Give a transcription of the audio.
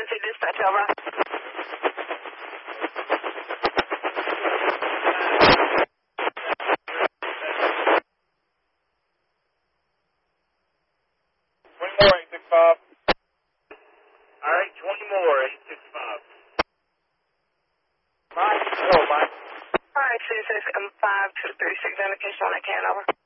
emergency dispatch, over. 865. All right, 20 more, 865. Mike, oh, Mike. All right, 665 236, indication when I can, over.